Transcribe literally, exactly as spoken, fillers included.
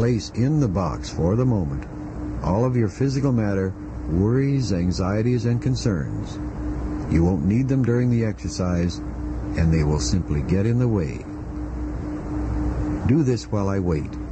place in the box for the moment all of your physical matter, worries, anxieties, and concerns. You won't need them during the exercise, and they will simply get in the way. Do this while I wait.